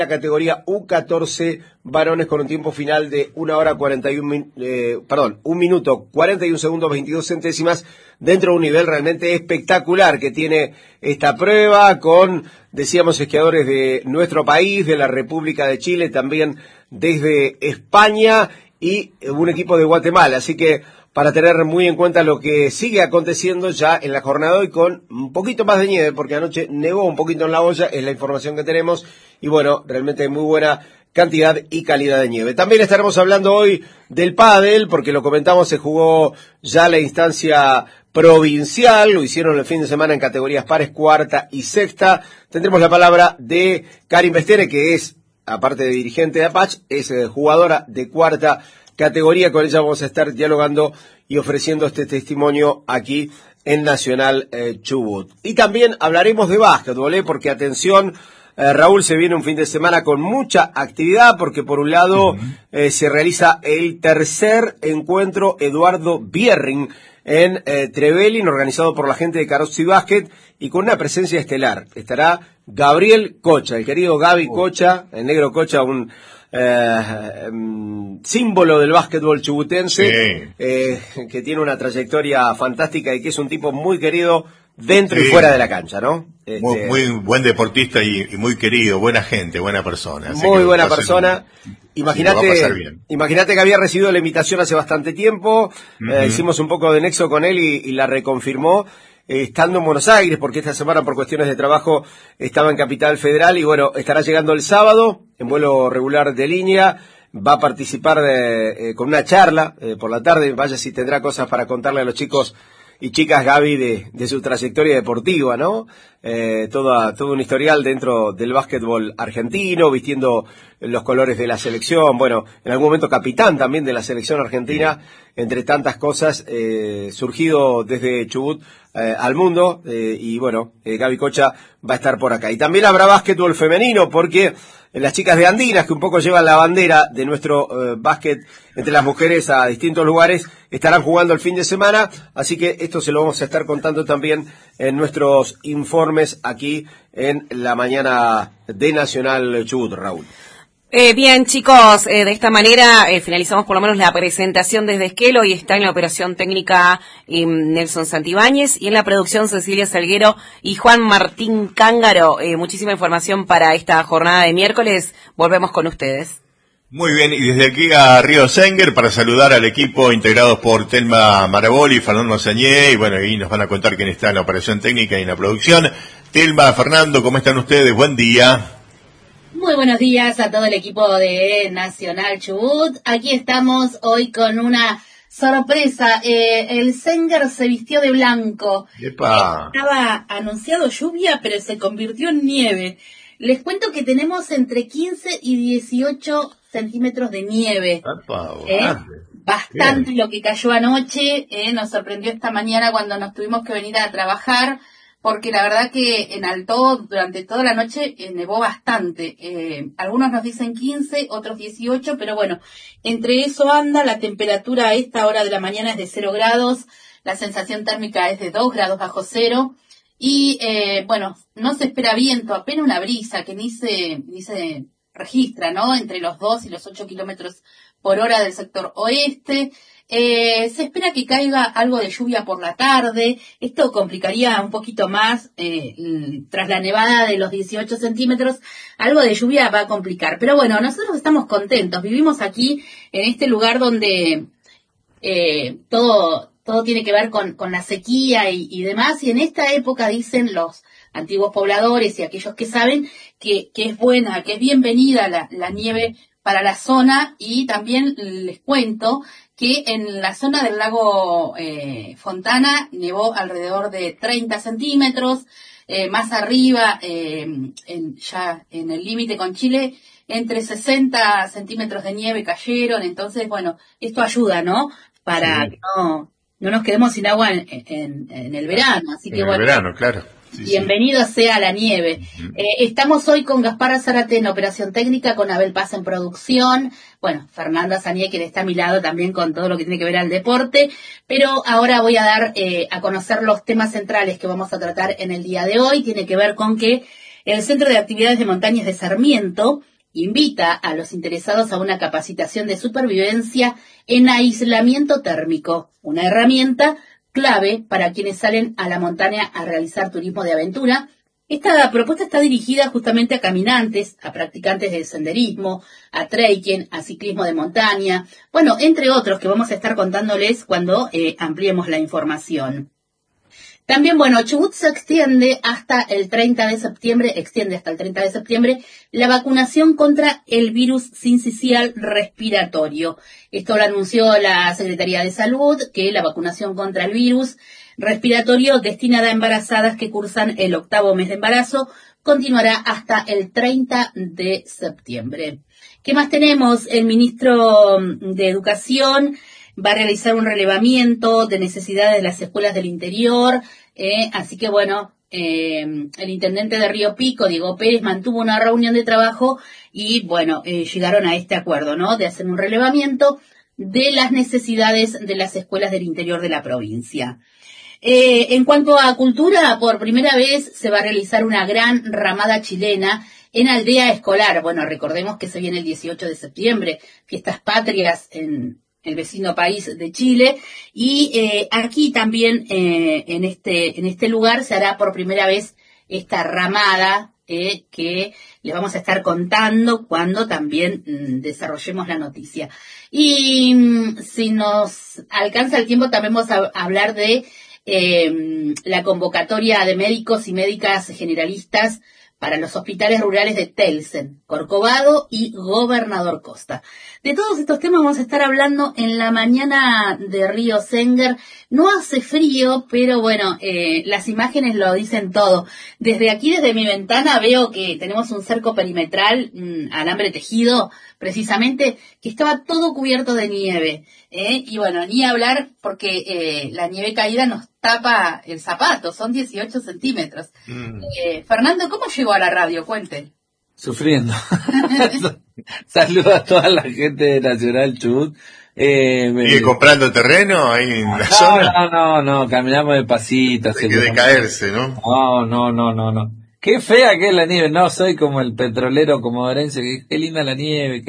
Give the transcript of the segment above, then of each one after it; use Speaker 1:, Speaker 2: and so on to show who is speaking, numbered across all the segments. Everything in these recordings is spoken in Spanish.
Speaker 1: la categoría U14 varones con un tiempo final de 1 minuto 41 segundos 22 centésimas dentro de un nivel realmente espectacular que tiene esta prueba con, decíamos, esquiadores de nuestro país, de la República de Chile, también desde España y un equipo de Guatemala, así que para tener muy en cuenta lo que sigue aconteciendo ya en la jornada de hoy con un poquito más de nieve, porque anoche nevó un poquito en la olla, es la información que tenemos, y bueno, realmente muy buena cantidad y calidad de nieve. También estaremos hablando hoy del pádel, porque lo comentamos, se jugó ya la instancia provincial, lo hicieron el fin de semana en categorías pares, cuarta y sexta. Tendremos la palabra de Karin Bestere, que es, aparte de dirigente de Apache, es jugadora de cuarta categoría. Con ella vamos a estar dialogando y ofreciendo este testimonio aquí en Nacional Chubut. Y también hablaremos de básquetbol, porque atención, Raúl, se viene un fin de semana con mucha actividad, porque por un lado se realiza el tercer encuentro Eduardo Bierring en Trevelin, organizado por la gente de Carozzi Basket, y con una presencia estelar. Estará Gabriel Cocha, el querido Gaby Cocha, el negro Cocha, un símbolo del básquetbol chubutense, que tiene una trayectoria fantástica y que es un tipo muy querido dentro y fuera de la cancha, ¿no?
Speaker 2: Muy buen deportista y muy querido, buena gente, buena persona.
Speaker 1: Muy buena persona. Imagínate que había recibido la invitación hace bastante tiempo, hicimos un poco de nexo con él y la reconfirmó, estando en Buenos Aires, porque esta semana por cuestiones de trabajo estaba en Capital Federal, y bueno, estará llegando el sábado en vuelo regular de línea, va a participar con una charla por la tarde, vaya si tendrá cosas para contarle a los chicos y chicas, Gaby, de su trayectoria deportiva, ¿no? Todo un historial dentro del básquetbol argentino, vistiendo los colores de la selección, bueno, en algún momento capitán también de la selección argentina, entre tantas cosas, surgido desde Chubut al mundo, y bueno, Gaby Cocha va a estar por acá. Y también habrá básquetbol femenino, porque las chicas de Andinas, que un poco llevan la bandera de nuestro básquet entre las mujeres a distintos lugares, estarán jugando el fin de semana, así que esto se lo vamos a estar contando también en nuestros informes aquí en la mañana de Nacional Chubut, Raúl.
Speaker 3: Bien, chicos, de esta manera finalizamos por lo menos la presentación desde Esquelo, y está en la operación técnica Nelson Santibáñez, y en la producción Cecilia Salguero y Juan Martín Cángaro. Muchísima información para esta jornada de miércoles. Volvemos con ustedes.
Speaker 2: Muy bien, y desde aquí a Río Senger para saludar al equipo integrado por Telma Maraboli y Fernando Sañé, y bueno, ahí nos van a contar quién está en la operación técnica y en la producción. Telma, Fernando, ¿cómo están ustedes? Buen día.
Speaker 4: Muy buenos días a todo el equipo de Nacional Chubut. Aquí estamos hoy con una sorpresa. El Senger se vistió de blanco.
Speaker 2: ¡Epa!
Speaker 4: Estaba anunciado lluvia, pero se convirtió en nieve. Les cuento que tenemos entre 15 y 18 centímetros de nieve.
Speaker 2: ¡Epa!
Speaker 4: Bastante lo que cayó anoche. Nos sorprendió esta mañana cuando nos tuvimos que venir a trabajar, porque la verdad que en Alto durante toda la noche nevó bastante. Algunos nos dicen 15, otros 18, pero bueno, entre eso anda. La temperatura a esta hora de la mañana es de 0 grados, la sensación térmica es de 2 grados bajo cero, y bueno, no se espera viento, apenas una brisa que ni se registra, ¿no? Entre los 2 y los 8 kilómetros por hora del sector oeste. Se espera que caiga algo de lluvia por la tarde. Esto complicaría un poquito más, tras la nevada de los 18 centímetros, algo de lluvia va a complicar. Pero bueno, nosotros estamos contentos. Vivimos aquí, en este lugar donde todo tiene que ver con la sequía y demás. Y en esta época dicen los antiguos pobladores y aquellos que saben que es buena, que es bienvenida la nieve para la zona. Y también les cuento que en la zona del lago Fontana nevó alrededor de 30 centímetros, más arriba, ya en el límite con Chile, entre 60 centímetros de nieve cayeron. Entonces, bueno, esto ayuda, ¿no? Para que no nos quedemos sin agua en el verano. Así que bueno,
Speaker 2: el verano, claro.
Speaker 4: Sí, bienvenido sea la nieve. Estamos hoy con Gaspar Zárate en operación técnica, con Abel Paz en producción, bueno, Fernanda Sañé, que está a mi lado también con todo lo que tiene que ver al deporte, pero ahora voy a dar a conocer los temas centrales que vamos a tratar en el día de hoy. Tiene que ver con que el Centro de Actividades de Montañas de Sarmiento invita a los interesados a una capacitación de supervivencia en aislamiento térmico, una herramienta clave para quienes salen a la montaña a realizar turismo de aventura. Esta propuesta está dirigida justamente a caminantes, a practicantes de senderismo, a trekking, a ciclismo de montaña, bueno, entre otros que vamos a estar contándoles cuando ampliemos la información. También, bueno, Chubut se extiende hasta el 30 de septiembre, la vacunación contra el virus sincicial respiratorio. Esto lo anunció la Secretaría de Salud, que la vacunación contra el virus respiratorio destinada a embarazadas que cursan el 8º mes de embarazo continuará hasta el 30 de septiembre. ¿Qué más tenemos? El ministro de Educación va a realizar un relevamiento de necesidades de las escuelas del interior, así que bueno, el intendente de Río Pico, Diego Pérez, mantuvo una reunión de trabajo y bueno, llegaron a este acuerdo, ¿no?, de hacer un relevamiento de las necesidades de las escuelas del interior de la provincia. En cuanto a cultura, por primera vez se va a realizar una gran ramada chilena en Aldea Escolar. Bueno, recordemos que se viene el 18 de septiembre, fiestas patrias en el vecino país de Chile, y aquí también en este lugar se hará por primera vez esta ramada que les vamos a estar contando cuando también desarrollemos la noticia. Y si nos alcanza el tiempo también vamos a hablar de la convocatoria de médicos y médicas generalistas para los hospitales rurales de Telsen, Corcovado y Gobernador Costa. De todos estos temas vamos a estar hablando en la mañana de Río Senger. No hace frío, pero bueno, las imágenes lo dicen todo. Desde aquí, desde mi ventana, veo que tenemos un cerco perimetral, alambre tejido, precisamente, que estaba todo cubierto de nieve. Y bueno, ni hablar porque la nieve caída nos tapa el zapato, son 18 centímetros. Fernando, ¿cómo llegó a la radio? Cuente.
Speaker 5: Sufriendo. Saludo a toda la gente de Nacional Chubut.
Speaker 2: ¿Sigue comprando terreno ahí en la zona?
Speaker 5: No, caminamos despacito.
Speaker 2: De caerse, ¿no?
Speaker 5: No. Qué fea que es la nieve. No, soy como el petrolero comodorense que qué linda la nieve.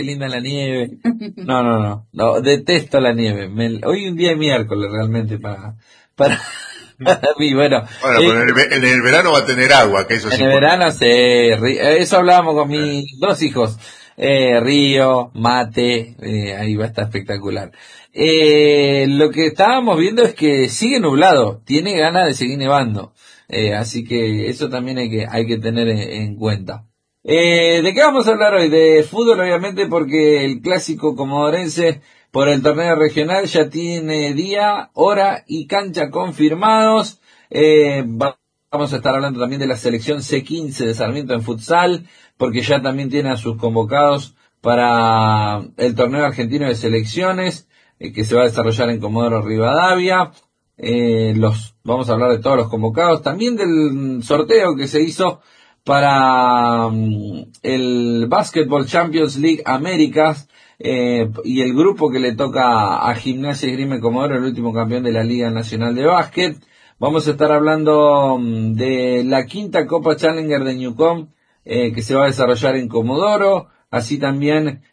Speaker 5: No, detesto la nieve. Hoy un día de miércoles realmente para mí, bueno,
Speaker 2: pero en el verano va a tener agua, que eso sí.
Speaker 5: En el verano eso hablábamos con mis 2 hijos. Río, mate, ahí va a estar espectacular. Lo que estábamos viendo es que sigue nublado, tiene ganas de seguir nevando. Así que eso también hay que tener en cuenta. ¿De qué vamos a hablar hoy? De fútbol, obviamente, porque el clásico comodorense por el torneo regional ya tiene día, hora y cancha confirmados. Vamos a estar hablando también de la selección C15 de Sarmiento en futsal, porque ya también tiene a sus convocados para el torneo argentino de selecciones, que se va a desarrollar en Comodoro Rivadavia. Vamos a hablar de todos los convocados, también del sorteo que se hizo para el Basketball Champions League Américas, y el grupo que le toca a Gimnasia y Esgrima Comodoro, el último campeón de la Liga Nacional de Básquet. Vamos a estar hablando de la 5ª Copa Challenger de Newcomb, que se va a desarrollar en Comodoro, así también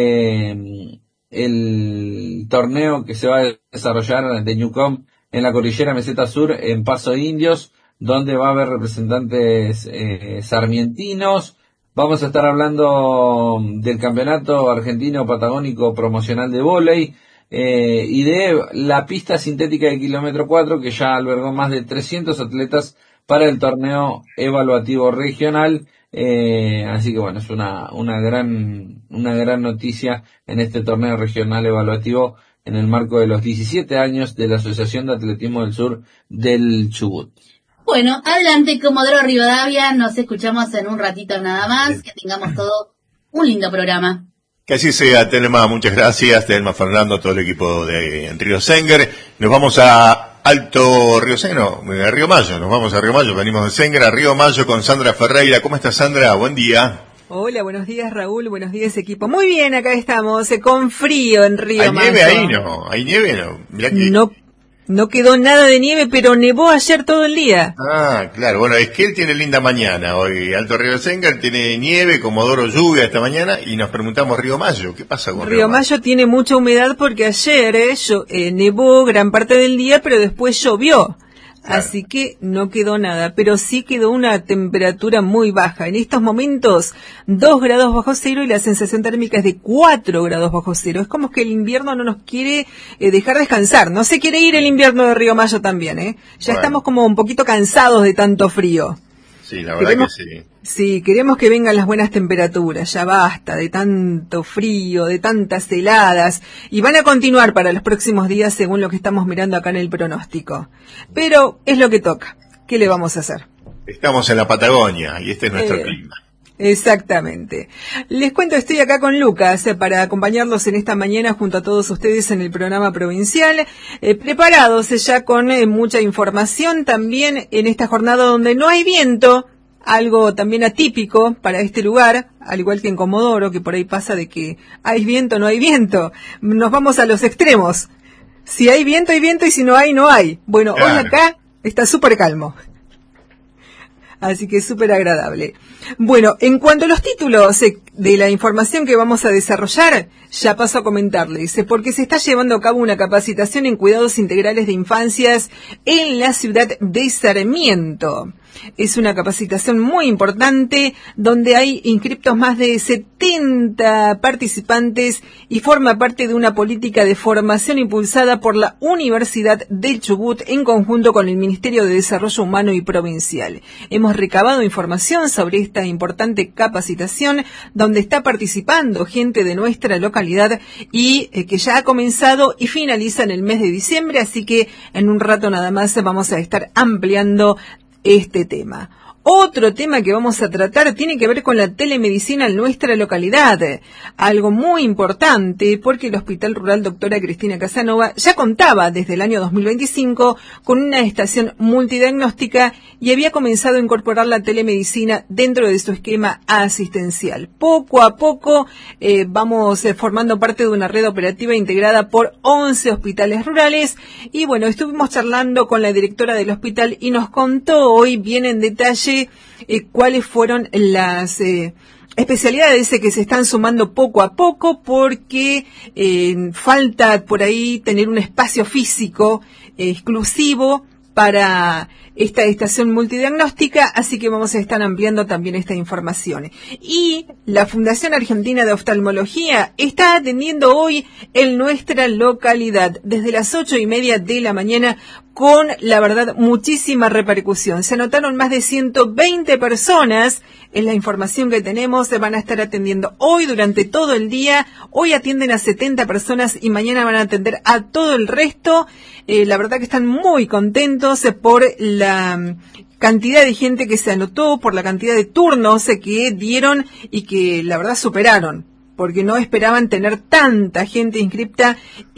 Speaker 5: el torneo que se va a desarrollar de Newcomb en la cordillera Meseta Sur, en Paso Indios, donde va a haber representantes sarmientinos. Vamos a estar hablando del campeonato argentino patagónico promocional de vóley, y de la pista sintética de kilómetro 4, que ya albergó más de 300 atletas para el torneo evaluativo regional. Así que bueno, es una gran noticia en este torneo regional evaluativo en el marco de los 17 años de la Asociación de Atletismo del Sur del Chubut.
Speaker 4: Bueno, adelante Comodoro Rivadavia, nos escuchamos en un ratito nada más, que tengamos todo un lindo programa.
Speaker 2: Que así sea, Telma, muchas gracias, Telma, Fernando, todo el equipo de Río Senger. Nos vamos a Alto Río Senger, a Río Mayo, venimos de Senger a Río Mayo con Sandra Ferreira. ¿Cómo estás, Sandra? Buen día.
Speaker 6: Hola, buenos días, Raúl, buenos días, equipo. Muy bien, acá estamos, con frío en Río Mayo.
Speaker 2: ¿Hay nieve ahí? No, ¿hay nieve? No, mirá que...
Speaker 6: No quedó nada de nieve, pero nevó ayer todo el día.
Speaker 2: Ah, claro. Bueno, Esquel tiene linda mañana hoy. Alto Río Sengar tiene nieve, Comodoro lluvia esta mañana, y nos preguntamos Río Mayo. ¿Qué pasa con
Speaker 6: Río Mayo? Tiene mucha humedad porque ayer nevó gran parte del día, pero después llovió. Claro. Así que no quedó nada, pero sí quedó una temperatura muy baja. En estos momentos, 2 grados bajo cero y la sensación térmica es de 4 grados bajo cero. Es como que el invierno no nos quiere dejar descansar. No se quiere ir el invierno de Río Mayo también, ¿eh? Ya estamos como un poquito cansados de tanto frío.
Speaker 2: Sí, la verdad que sí.
Speaker 6: Sí, queremos que vengan las buenas temperaturas, ya basta de tanto frío, de tantas heladas, y van a continuar para los próximos días según lo que estamos mirando acá en el pronóstico. Pero es lo que toca, ¿qué le vamos a hacer?
Speaker 2: Estamos en la Patagonia y este es nuestro clima.
Speaker 6: Exactamente. Les cuento, estoy acá con Lucas para acompañarlos en esta mañana junto a todos ustedes en el programa provincial, preparados ya con mucha información también en esta jornada donde no hay viento, algo también atípico para este lugar, al igual que en Comodoro, que por ahí pasa de que hay viento, no hay viento. Nos vamos a los extremos. Si hay viento, hay viento, y si no hay, no hay. Bueno, claro. Hoy acá está súper calmo. Así que súper agradable. Bueno, en cuanto a los títulos de la información que vamos a desarrollar, ya paso a comentarles, porque se está llevando a cabo una capacitación en cuidados integrales de infancias en la ciudad de Sarmiento. Es una capacitación muy importante donde hay inscriptos más de 70 participantes y forma parte de una política de formación impulsada por la Universidad del Chubut en conjunto con el Ministerio de Desarrollo Humano y Provincial. Hemos recabado información sobre esta importante capacitación donde está participando gente de nuestra localidad y que ya ha comenzado y finaliza en el mes de diciembre, así que en un rato nada más vamos a estar ampliando este tema. Otro tema que vamos a tratar tiene que ver con la telemedicina en nuestra localidad. Algo muy importante porque el Hospital Rural Doctora Cristina Casanova ya contaba desde el año 2025 con una estación multidiagnóstica y había comenzado a incorporar la telemedicina dentro de su esquema asistencial. Poco a poco vamos formando parte de una red operativa integrada por 11 hospitales rurales y bueno, estuvimos charlando con la directora del hospital y nos contó hoy bien en detalle cuáles fueron las especialidades que se están sumando poco a poco porque falta por ahí tener un espacio físico exclusivo para esta estación multidiagnóstica, así que vamos a estar ampliando también esta información. Y la Fundación Argentina de Oftalmología está atendiendo hoy en nuestra localidad desde las 8:30 de la mañana con, la verdad, muchísima repercusión. Se anotaron más de 120 personas, es la información que tenemos, se van a estar atendiendo hoy durante todo el día. Hoy atienden a 70 personas y mañana van a atender a todo el resto. La verdad que están muy contentos por la cantidad de gente que se anotó, por la cantidad de turnos que dieron y que la verdad superaron, porque no esperaban tener tanta gente inscripta.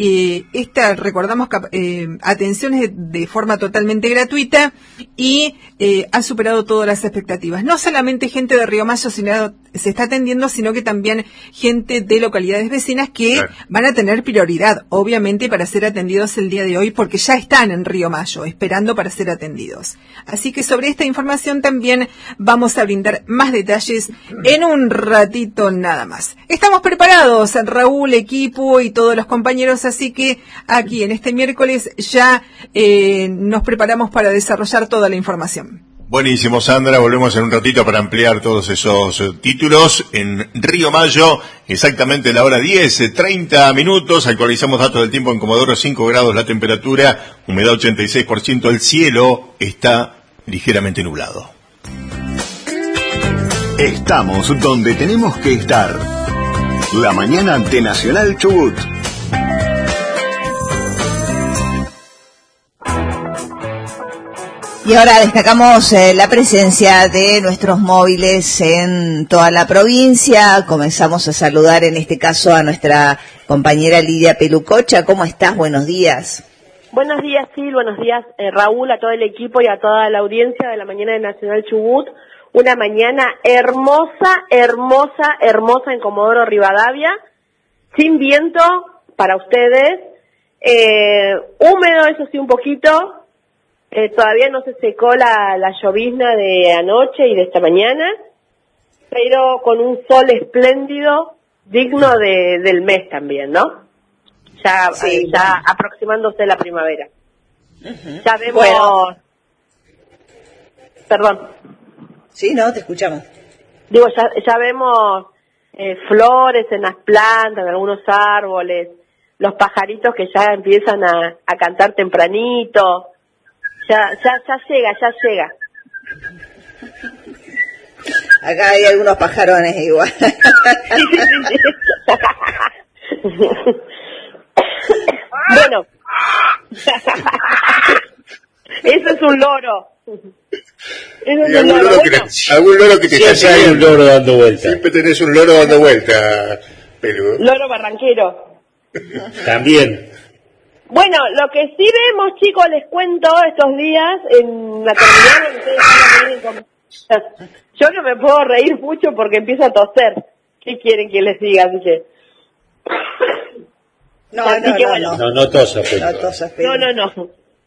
Speaker 6: Recordamos, atenciones de forma totalmente gratuita y ha superado todas las expectativas. No solamente gente de Río Mayo se está atendiendo, sino que también gente de localidades vecinas que van a tener prioridad, obviamente, para ser atendidos el día de hoy, porque ya están en Río Mayo, esperando para ser atendidos. Así que sobre esta información también vamos a brindar más detalles en un ratito nada más. Estamos preparados, Raúl, equipo y todos los compañeros, así que aquí en este miércoles ya nos preparamos para desarrollar toda la información.
Speaker 2: Buenísimo, Sandra. Volvemos en un ratito para ampliar todos esos títulos. En Río Mayo, exactamente la hora 10:30 minutos. Actualizamos datos del tiempo en Comodoro, 5 grados la temperatura, humedad 86%. El cielo está ligeramente nublado.
Speaker 7: Estamos donde tenemos que estar. La mañana de Nacional Chubut.
Speaker 8: Y ahora destacamos la presencia de nuestros móviles en toda la provincia. Comenzamos a saludar en este caso a nuestra compañera Lidia Pelucocha. ¿Cómo estás? Buenos días.
Speaker 9: Buenos días, Sil. Buenos días, Raúl, a todo el equipo y a toda la audiencia de la mañana de Nacional Chubut. Una mañana hermosa, hermosa, hermosa en Comodoro Rivadavia, sin viento para ustedes. Húmedo, eso sí, un poquito. Todavía no se secó la llovizna de anoche y de esta mañana, pero con un sol espléndido, digno del mes también, ¿no? Ya aproximándose la primavera. Ya vemos... Bueno. Perdón.
Speaker 8: Sí, no, te escuchamos.
Speaker 9: Digo, ya vemos flores en las plantas, en algunos árboles, los pajaritos que ya empiezan a cantar tempranito. Ya llega.
Speaker 8: Acá hay algunos pajarones igual.
Speaker 9: Bueno. Eso es un loro.
Speaker 2: Algún loro que te está
Speaker 10: hay un loro dando vuelta.
Speaker 2: Siempre tenés un loro dando vuelta, Pelu.
Speaker 9: Loro barranquero.
Speaker 10: También.
Speaker 9: Bueno, lo que sí vemos, chicos, les cuento estos días en la terminal. Yo no me puedo reír mucho porque empiezo a toser. ¿Qué quieren que les diga? Dije.
Speaker 8: No
Speaker 10: tosa,
Speaker 8: Pelu.
Speaker 9: No.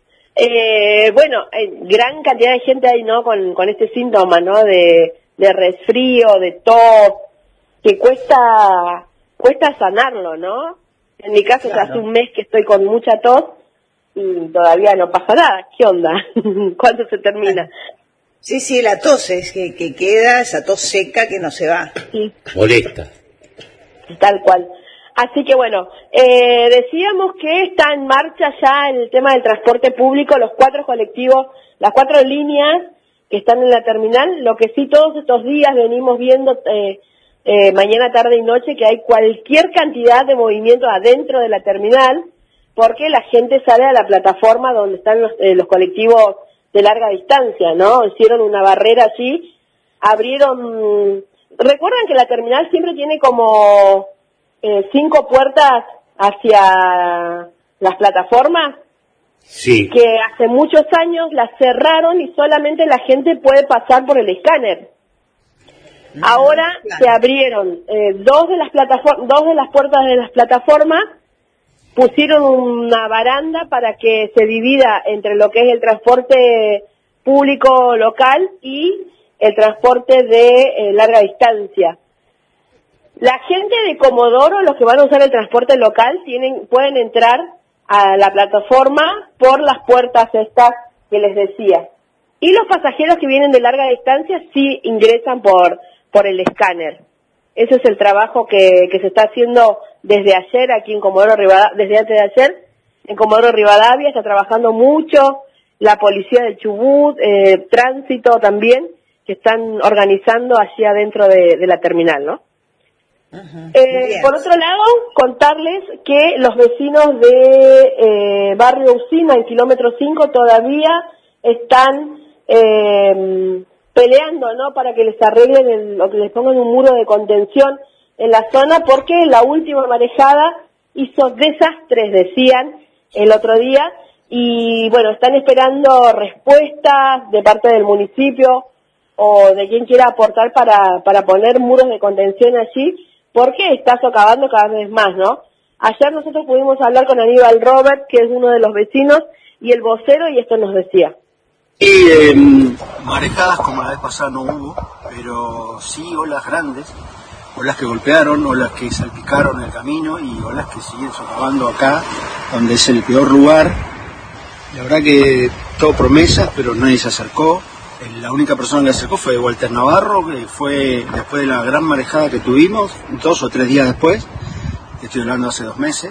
Speaker 9: Bueno, gran cantidad de gente hay, ¿no? Con este síntoma, ¿no? De resfrío, de tos, que cuesta sanarlo, ¿no? En mi caso, claro. Hace un mes que estoy con mucha tos y todavía no pasa nada. ¿Qué onda? ¿Cuándo se termina?
Speaker 8: Sí, la tos es que queda esa tos seca que no se va.
Speaker 9: Sí.
Speaker 10: Molesta.
Speaker 9: Tal cual. Así que bueno, decíamos que está en marcha ya el tema del transporte público, los 4 colectivos, las 4 líneas que están en la terminal. Lo que sí todos estos días venimos viendo mañana, tarde y noche que hay cualquier cantidad de movimiento adentro de la terminal porque la gente sale a la plataforma donde están los colectivos de larga distancia, ¿no? Hicieron una barrera allí, abrieron... ¿Recuerdan que la terminal siempre tiene como 5 puertas hacia las plataformas?
Speaker 10: Sí.
Speaker 9: Que hace muchos años las cerraron y solamente la gente puede pasar por el escáner. Ahora claro. Se abrieron 2 de las puertas de las plataformas, pusieron una baranda para que se divida entre lo que es el transporte público local y el transporte de larga distancia. La gente de Comodoro, los que van a usar el transporte local, pueden entrar a la plataforma por las puertas estas que les decía. Y los pasajeros que vienen de larga distancia sí ingresan por el escáner. Ese es el trabajo que se está haciendo desde ayer aquí en Comodoro Rivadavia, desde antes de ayer, en Comodoro Rivadavia está trabajando mucho, la policía del Chubut, tránsito también, que están organizando allí adentro de la terminal, ¿no? Por otro lado, contarles que los vecinos de Barrio Usina, en kilómetro 5, todavía están peleando, ¿no? Para que les arreglen o que les pongan un muro de contención en la zona, porque la última marejada hizo desastres, decían el otro día, y bueno, están esperando respuestas de parte del municipio o de quien quiera aportar para poner muros de contención allí, porque está socavando cada vez más, ¿no? Ayer nosotros pudimos hablar con Aníbal Robert, que es uno de los vecinos, y el vocero, y esto nos decía.
Speaker 11: Marejadas como la vez pasada no hubo, pero sí olas grandes, olas que golpearon, olas que salpicaron el camino y olas que siguen socavando acá, donde es el peor lugar. La verdad que todo promesas, pero nadie se acercó. La única persona que se acercó fue Walter Navarro, que fue después de la gran marejada que tuvimos, 2 o 3 días después, estoy hablando hace 2 meses,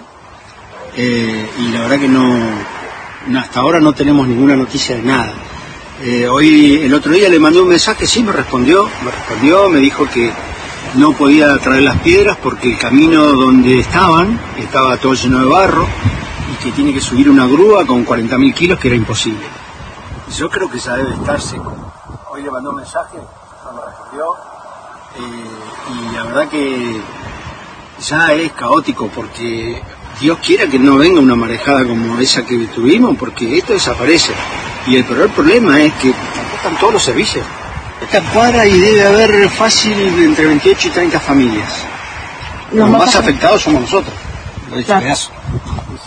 Speaker 11: y la verdad que no, hasta ahora no tenemos ninguna noticia de nada. Hoy, el otro día le mandé un mensaje, sí, me respondió, me dijo que no podía traer las piedras porque el camino donde estaba todo lleno de barro y que tiene que subir una grúa con 40.000 kilos, que era imposible. Yo creo que ya debe estar seco. Hoy le mandó un mensaje, no me respondió, y la verdad que ya es caótico porque Dios quiera que no venga una marejada como esa que tuvimos, porque esto desaparece. Y el peor problema es que están todos los servicios. Esta cuadra y debe haber fácil entre 28 y 30 familias. Los más afectados somos nosotros, de este pedazo. Ese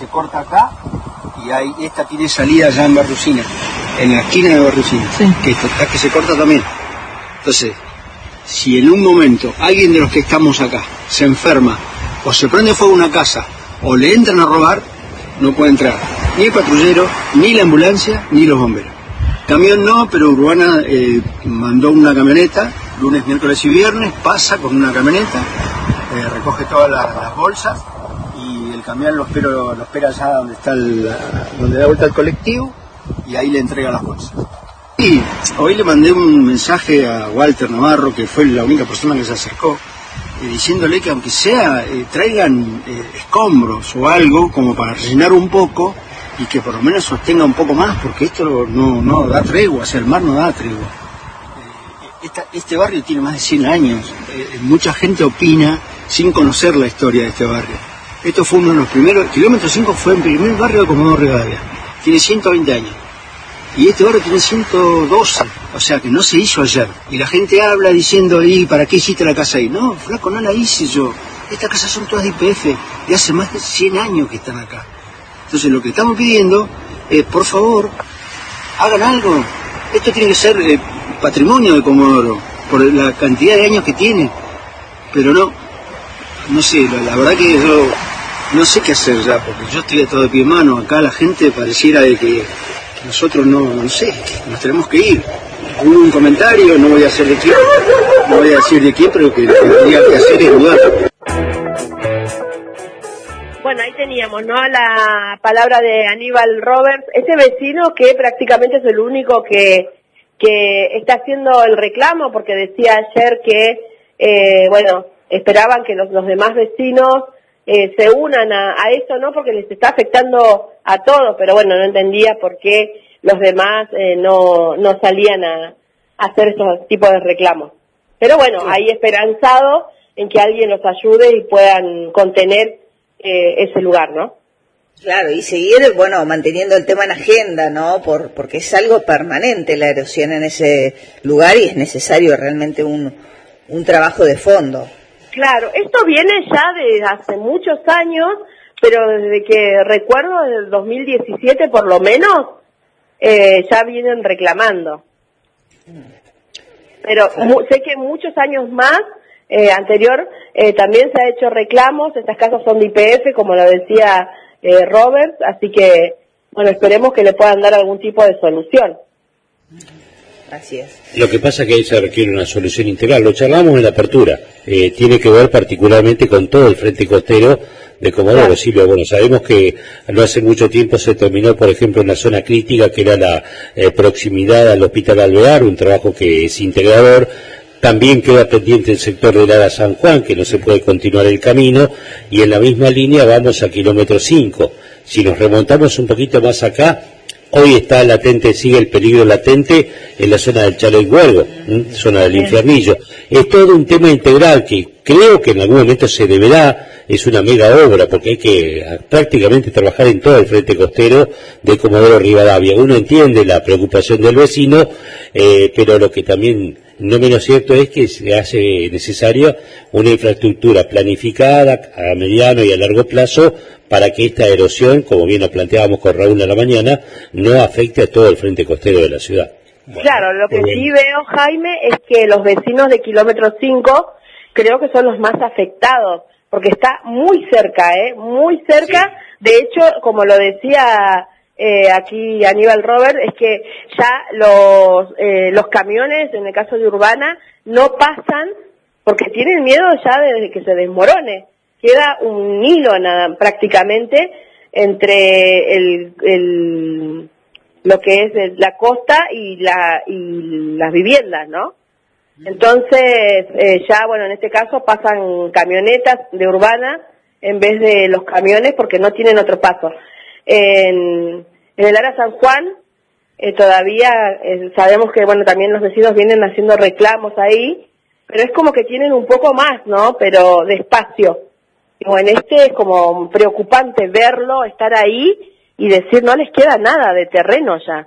Speaker 11: corta acá y esta tiene salida allá en Barrucina, en la esquina de Barrucina, que se corta también. Entonces, si en un momento alguien de los que estamos acá se enferma o se prende fuego una casa o le entran a robar, no puede entrar ni el patrullero, ni la ambulancia, ni los bomberos. Camión no, pero Urbana mandó una camioneta, lunes, miércoles y viernes, pasa con una camioneta, recoge todas las bolsas y el camión lo espera allá donde está donde da vuelta el colectivo y ahí le entrega las bolsas. Y hoy le mandé un mensaje a Walter Navarro, que fue la única persona que se acercó, diciéndole que aunque sea traigan escombros o algo como para rellenar un poco y que por lo menos sostenga un poco más, porque esto no da tregua, o sea, el mar no da tregua. Este barrio tiene más de 100 años, mucha gente opina sin conocer la historia de este barrio. Esto fue uno de los primeros, Kilómetro 5 fue el primer barrio de Comodoro Rivadavia, tiene 120 años. Y este barrio tiene 112, o sea que no se hizo ayer. Y la gente habla diciendo, ¿y para qué hiciste la casa ahí? No, flaco, no la hice yo. Estas casas son todas de IPF, de hace más de 100 años que están acá. Entonces lo que estamos pidiendo es, por favor, hagan algo. Esto tiene que ser patrimonio de Comodoro, por la cantidad de años que tiene. Pero no sé, la verdad que yo no sé qué hacer ya, porque yo estoy a todo de pie en mano. Acá la gente pareciera de que nosotros no sé, nos tenemos que ir. Hubo un comentario, no voy a hacer de quién, no voy a decir de quién, pero que lo que tendría que hacer es mudar.
Speaker 9: Bueno, ahí teníamos, ¿no? La palabra de Aníbal Roberts, ese vecino que prácticamente es el único que está haciendo el reclamo, porque decía ayer que, esperaban que los demás vecinos se unan a eso, ¿no? Porque les está afectando a todos, pero bueno, no entendía por qué los demás no salían a hacer esos tipos de reclamos. Pero bueno, ahí esperanzado en que alguien los ayude y puedan contener ese lugar, ¿no?
Speaker 8: Claro, y seguir, manteniendo el tema en agenda, ¿no? Porque es algo permanente la erosión en ese lugar y es necesario realmente un trabajo de fondo.
Speaker 9: Claro, esto viene ya de hace muchos años, pero desde que recuerdo, desde el 2017 por lo menos, ya vienen reclamando. Pero sé que muchos años más, anterior, también se ha hecho reclamos. Estas casas son de IPF, como lo decía Robert, así que, esperemos que le puedan dar algún tipo de solución.
Speaker 8: Así es.
Speaker 10: Lo que pasa es que ahí se requiere una solución integral. Lo charlamos en la apertura. Tiene que ver particularmente con todo el frente costero de Comodoro, claro. Silvia. Bueno, sabemos que no hace mucho tiempo se terminó, por ejemplo, en la zona crítica, que era la proximidad al Hospital Alvear, un trabajo que es integrador. También queda pendiente el sector de Lara San Juan, que no se puede continuar el camino, y en la misma línea vamos a kilómetro 5. Si nos remontamos un poquito más acá, hoy está latente, sigue el peligro latente en la zona del Chalo y Huergo, zona del Infiernillo. Es todo un tema integral que creo que en algún momento se deberá, es una mega obra, porque hay que prácticamente trabajar en todo el frente costero de Comodoro Rivadavia. Uno entiende la preocupación del vecino, pero lo que también no menos cierto es que se hace necesaria una infraestructura planificada a mediano y a largo plazo para que esta erosión, como bien lo planteábamos con Raúl a la mañana, no afecte a todo el frente costero de la ciudad.
Speaker 9: Bueno, claro, lo que sí veo, Jaime, es que los vecinos de kilómetro 5 creo que son los más afectados, porque está muy cerca, muy cerca. Sí. De hecho, como lo decía aquí Aníbal Robert, es que ya los camiones, en el caso de Urbana, no pasan porque tienen miedo ya de que se desmorone. Queda un hilo prácticamente entre lo que es la costa y las viviendas, ¿no? Entonces, ya, en este caso pasan camionetas de Urbana en vez de los camiones porque no tienen otro paso. En el Lara San Juan, todavía sabemos que, también los vecinos vienen haciendo reclamos ahí, pero es como que tienen un poco más, ¿no? Pero despacio. Y es como preocupante verlo, estar ahí y decir, no les queda nada de terreno ya.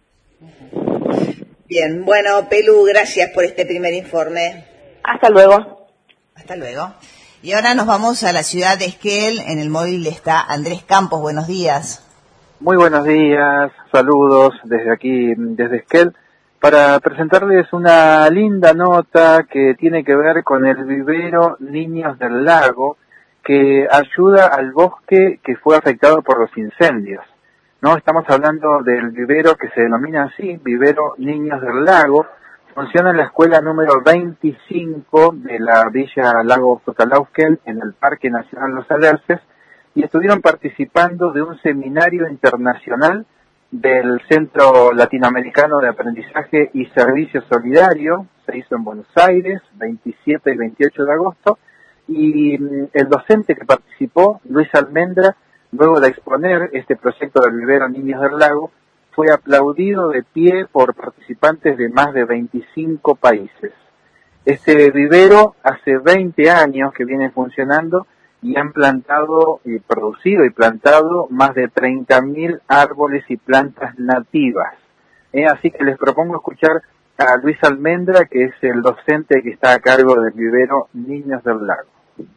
Speaker 8: Bien, Pelu, gracias por este primer informe.
Speaker 9: Hasta luego.
Speaker 8: Hasta luego. Y ahora nos vamos a la ciudad de Esquel. En el móvil está Andrés Campos. Buenos días.
Speaker 12: Muy buenos días, saludos desde aquí, desde Esquel, para presentarles una linda nota que tiene que ver con el vivero Niños del Lago, que ayuda al bosque que fue afectado por los incendios. No estamos hablando del vivero que se denomina así, Vivero Niños del Lago. Funciona en la escuela número 25 de la Villa Lago Cotalauquen, en el Parque Nacional Los Alerces, y estuvieron participando de un seminario internacional del Centro Latinoamericano de Aprendizaje y Servicio Solidario. Se hizo en Buenos Aires, 27 y 28 de agosto, y el docente que participó, Luis Almendra, luego de exponer este proyecto del vivero Niños del Lago, fue aplaudido de pie por participantes de más de 25 países. Este vivero hace 20 años que viene funcionando y han plantado y producido y plantado más de 30.000 árboles y plantas nativas. Así que les propongo escuchar a Luis Almendra, que es el docente que está a cargo del vivero Niños del Lago.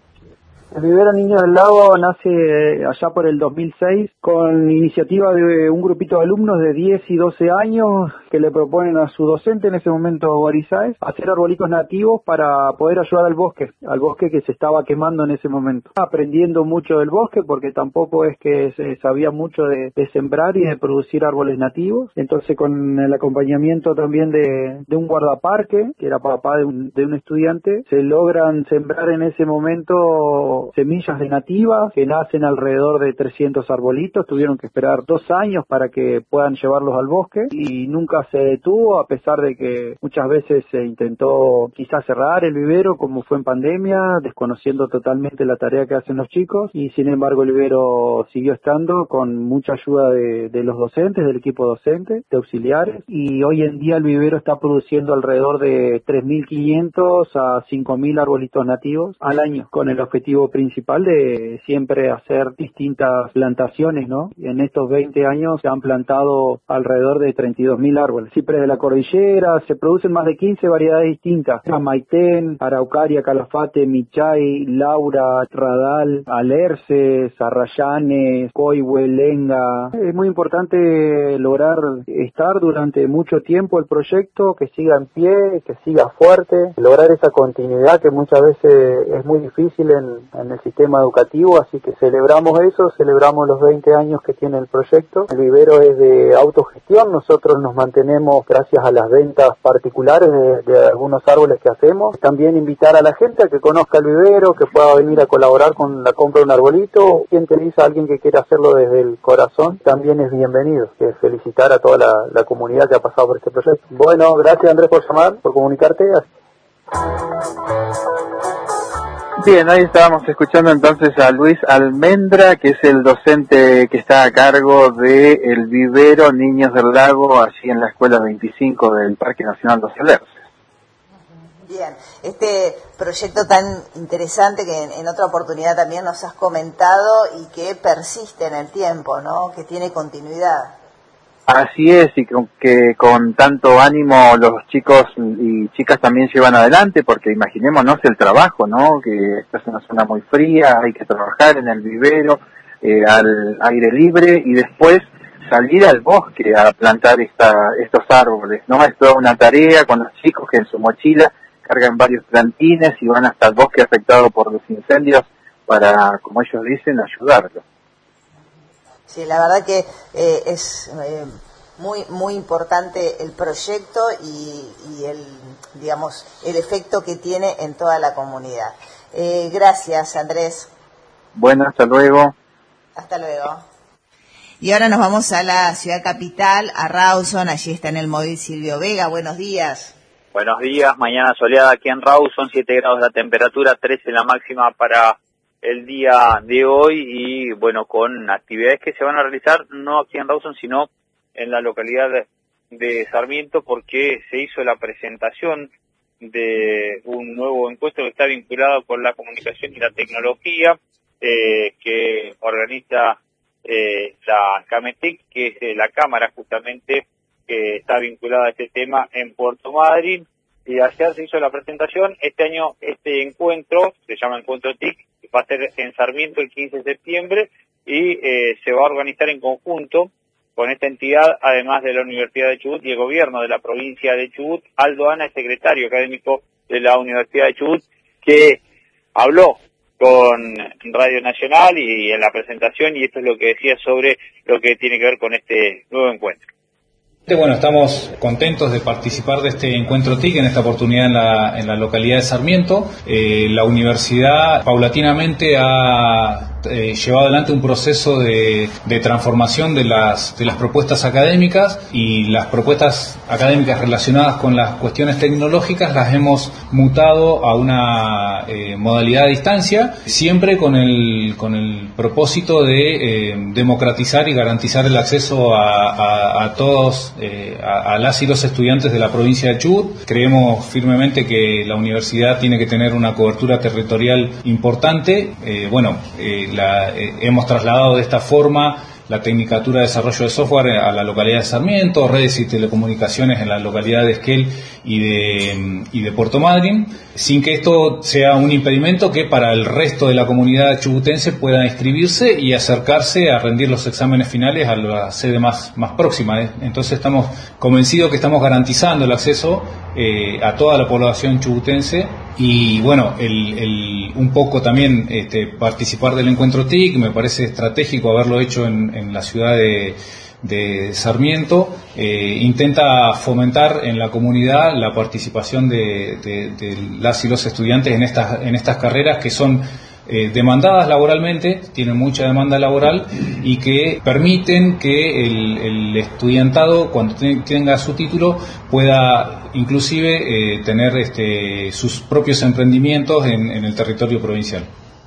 Speaker 13: El vivero Niños del Lago nace allá por el 2006 con iniciativa de un grupito de alumnos de 10 y 12 años que le proponen a su docente, en ese momento Boris Sáez, hacer arbolitos nativos para poder ayudar al bosque que se estaba quemando en ese momento. Aprendiendo mucho del bosque porque tampoco es que se sabía mucho de sembrar y de producir árboles nativos. Entonces con el acompañamiento también de un guardaparque, que era papá de un estudiante, se logran sembrar en ese momento semillas de nativas que nacen alrededor de 300 arbolitos. Tuvieron que esperar 2 años para que puedan llevarlos al bosque y nunca se detuvo, a pesar de que muchas veces se intentó quizás cerrar el vivero, como fue en pandemia, desconociendo totalmente la tarea que hacen los chicos, y sin embargo el vivero siguió estando con mucha ayuda de los docentes, del equipo docente, de auxiliares, y hoy en día el vivero está produciendo alrededor de 3.500 a 5.000 arbolitos nativos al año, con el objetivo principal de siempre hacer distintas plantaciones, ¿no? En estos 20 años se han plantado alrededor de 32.000 árboles. Ciprés de la cordillera, se producen más de 15 variedades distintas. Maitén, Araucaria, Calafate, Michay, Laura, Radal, Alerces, Arrayanes, Coihue, Lenga. Es muy importante lograr estar durante mucho tiempo el proyecto, que siga en pie, que siga fuerte, lograr esa continuidad que muchas veces es muy difícil en el sistema educativo, así que celebramos eso, celebramos los 20 años que tiene el proyecto. El vivero es de autogestión, nosotros nos mantenemos gracias a las ventas particulares de algunos árboles que hacemos. También invitar a la gente a que conozca el vivero, que pueda venir a colaborar con la compra de un arbolito. Quien te dice a alguien que quiera hacerlo desde el corazón, también es bienvenido. Felicitar a toda la comunidad que ha pasado por este proyecto. Bueno, gracias Andrés por llamar, por comunicarte.
Speaker 12: Bien, ahí estábamos escuchando entonces a Luis Almendra, que es el docente que está a cargo de el vivero Niños del Lago, allí en la Escuela 25 del Parque Nacional Los Alerces.
Speaker 8: Bien, este proyecto tan interesante que en otra oportunidad también nos has comentado y que persiste en el tiempo, ¿no? Que tiene continuidad.
Speaker 12: Así es, y que con tanto ánimo los chicos y chicas también llevan adelante, porque imaginémonos el trabajo, ¿no? Que esta es una zona muy fría, hay que trabajar en el vivero, al aire libre, y después salir al bosque a plantar estos árboles, ¿no? Es toda una tarea con los chicos que en su mochila cargan varios plantines y van hasta el bosque afectado por los incendios para, como ellos dicen, ayudarlos.
Speaker 8: Sí, la verdad que es muy importante el proyecto y el efecto que tiene en toda la comunidad. Gracias, Andrés.
Speaker 12: Bueno, hasta luego.
Speaker 8: Hasta luego. Y ahora nos vamos a la ciudad capital, a Rawson. Allí está en el móvil Silvio Vega. Buenos días.
Speaker 14: Buenos días, mañana soleada aquí en Rawson, 7 grados la temperatura, 13 la máxima para el día de hoy, y bueno, con actividades que se van a realizar no aquí en Rawson, sino en la localidad de Sarmiento, porque se hizo la presentación de un nuevo encuentro que está vinculado con la comunicación y la tecnología, que organiza la CAMETEC, que es la cámara justamente que está vinculada a este tema en Puerto Madryn. y ayer se hizo la presentación. Este año este encuentro, se llama Encuentro TIC, va a ser en Sarmiento el 15 de septiembre y se va a organizar en conjunto con esta entidad, además de la Universidad de Chubut y el gobierno de la provincia de Chubut. Aldo Ana es secretario académico de la Universidad de Chubut, que habló con Radio Nacional y en la presentación, y esto es lo que decía sobre lo que tiene que ver con este nuevo encuentro.
Speaker 15: Bueno, estamos contentos de participar de este encuentro TIC, en esta oportunidad en la localidad de Sarmiento. La universidad paulatinamente ha llevado adelante un proceso de transformación de las propuestas académicas, y las propuestas académicas relacionadas con las cuestiones tecnológicas las hemos mutado a una modalidad a distancia, siempre con el propósito de democratizar y garantizar el acceso a todos, a las y los estudiantes de la provincia de Chubut. Creemos firmemente que la universidad tiene que tener una cobertura territorial importante. Hemos trasladado de esta forma la Tecnicatura de Desarrollo de Software a la localidad de Sarmiento, redes y telecomunicaciones en la localidad de Esquel y de Puerto Madryn, sin que esto sea un impedimento que para el resto de la comunidad chubutense pueda inscribirse y acercarse a rendir los exámenes finales a la sede más próxima. Entonces estamos convencidos que estamos garantizando el acceso a toda la población chubutense, y bueno, un poco también participar del encuentro TIC. Me parece estratégico haberlo hecho en la ciudad de Sarmiento. Intenta fomentar en la comunidad la participación de las y los estudiantes en estas carreras que son demandadas laboralmente, tienen mucha demanda laboral, y que permiten que el estudiantado, cuando tenga su título, pueda inclusive tener sus propios emprendimientos en el territorio provincial.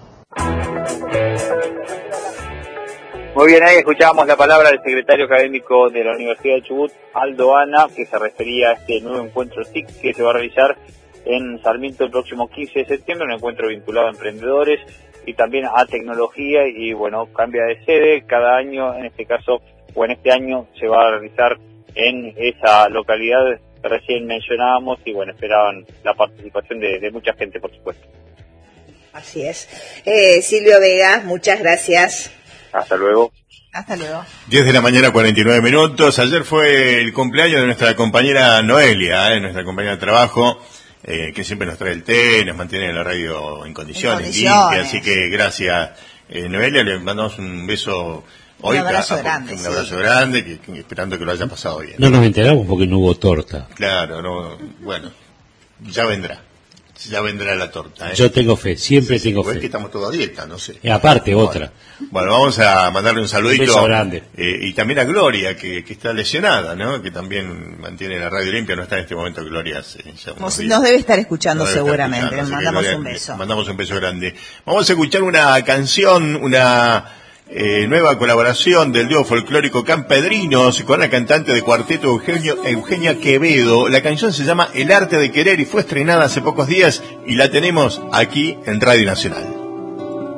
Speaker 14: Muy bien, ahí escuchábamos la palabra del secretario académico de la Universidad de Chubut, Aldo Ana, que se refería a este nuevo encuentro TIC que se va a realizar en Sarmiento el próximo 15 de septiembre, un encuentro vinculado a emprendedores y también a tecnología, y bueno, cambia de sede cada año. En este caso, o en este año, se va a realizar en esa localidad que recién mencionábamos, y bueno, esperaban la participación de mucha gente, por supuesto.
Speaker 8: Así es. Silvio Vega, muchas gracias.
Speaker 14: Hasta luego.
Speaker 8: Hasta luego.
Speaker 2: 10 de la mañana, 49 minutos. Ayer fue el cumpleaños de nuestra compañera Noelia, nuestra compañera de trabajo, que siempre nos trae el té, nos mantiene la radio en condiciones, limpia. Así que gracias, Noelia. Le mandamos un beso hoy.
Speaker 8: Un abrazo grande.
Speaker 2: Un abrazo grande, esperando que lo haya pasado bien.
Speaker 10: No nos enteramos porque no hubo torta.
Speaker 2: Claro, no, bueno, ya vendrá la torta.
Speaker 10: Yo tengo fe, siempre tengo fe.
Speaker 2: Es que estamos todos a dieta, no sé.
Speaker 10: Aparte, otra.
Speaker 2: Bueno, vamos a mandarle un saludito.
Speaker 10: Un beso grande.
Speaker 2: Y también a Gloria, que está lesionada, ¿no? Que también mantiene la radio limpia. No está en este momento Gloria.
Speaker 8: Nos debe estar escuchando seguramente. Le mandamos Gloria, un beso.
Speaker 2: Mandamos un beso grande. Vamos a escuchar una canción, una nueva colaboración del dúo folclórico Campedrinos con la cantante de cuarteto Eugenia Quevedo. La canción se llama El arte de querer y fue estrenada hace pocos días, y la tenemos aquí en Radio Nacional.